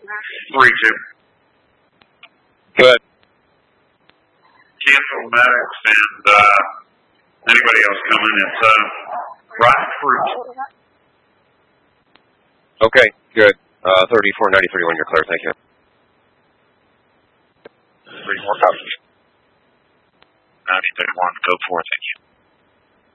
3-2. Good. Cancel Maddox and anybody else coming. It's rotten fruit. Okay, good. 34-90-31, you're clear. Thank you. 3 more copies. 90-31, go for it. Thank you.